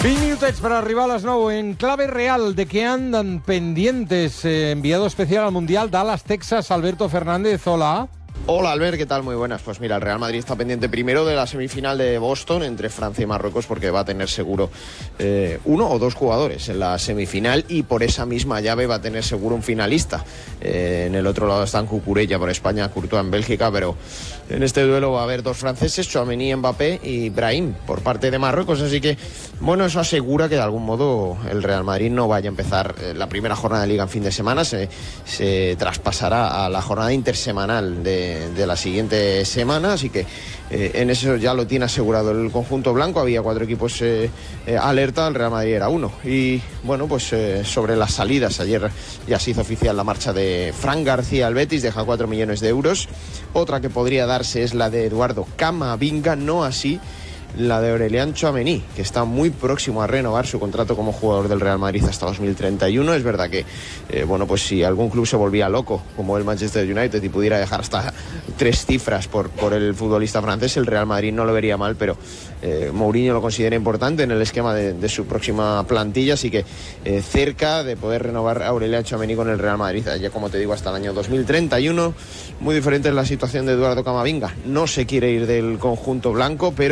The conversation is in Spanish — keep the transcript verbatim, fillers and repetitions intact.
vint minutets per arribar a les nou en clave real. ¿De qué andan pendientes? Eh, enviado especial al Mundial Dallas, Texas, Alberto Fernández. Hola. Hola Albert, ¿qué tal? Muy buenas. Pues mira, el Real Madrid está pendiente primero de la semifinal de Boston entre Francia y Marruecos, porque va a tener seguro eh, uno o dos jugadores en la semifinal, y por esa misma llave va a tener seguro un finalista. Eh, en el otro lado están Cucurella por España, Courtois en Bélgica, pero en este duelo va a haber dos franceses, Tchouaméni, Mbappé y Brahim por parte de Marruecos, así que bueno, eso asegura que de algún modo el Real Madrid no vaya a empezar eh, la primera jornada de Liga en fin de semana, se, se traspasará a la jornada intersemanal de de la siguiente semana, así que eh, en eso ya lo tiene asegurado el conjunto blanco. Había cuatro equipos eh, eh, alerta, el Real Madrid era uno. Y bueno, pues eh, sobre las salidas, ayer ya se hizo oficial la marcha de Fran García al Betis, deja cuatro millones de euros. Otra que podría darse es la de Eduardo Camavinga, no así la de Aurélien Tchouaméni, que está muy próximo a renovar su contrato como jugador del Real Madrid hasta dos mil treinta y uno. Es verdad que, eh, bueno, pues si algún club se volvía loco, como el Manchester United, y pudiera dejar hasta tres cifras por, por el futbolista francés, el Real Madrid no lo vería mal, pero eh, Mourinho lo considera importante en el esquema de, de su próxima plantilla, así que eh, cerca de poder renovar a Aurélien Tchouaméni con el Real Madrid, ya como te digo, hasta el año dos mil treinta y uno. Muy diferente es la situación de Eduardo Camavinga. No se quiere ir del conjunto blanco, pero